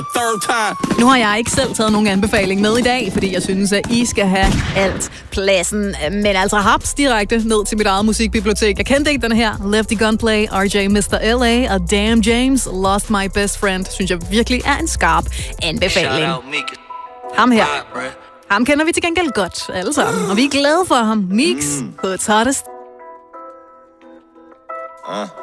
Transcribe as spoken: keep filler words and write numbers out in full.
Nu har jeg ikke selv taget nogen anbefaling med i dag, fordi jeg synes, at I skal have alt pladsen. Men altså haps direkte ned til mit eget musikbibliotek. Jeg kendte ikke den her. Lefty Gunplay, R J mister L A og Damn James, Lost My Best Friend, synes jeg virkelig er en skarp anbefaling. Ham her. Ham kender vi til gengæld godt, alle sammen. Og vi er glade for ham. Mix på Hottest. Uh.